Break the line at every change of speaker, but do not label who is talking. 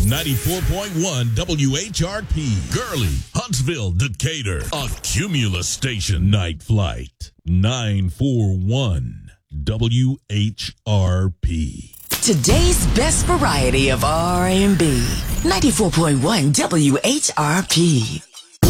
94.1 WHRP, Gurley, Huntsville, Decatur, a Cumulus station. Night Flight, 941 WHRP.
Today's best variety of R&B. 94.1 WHRP.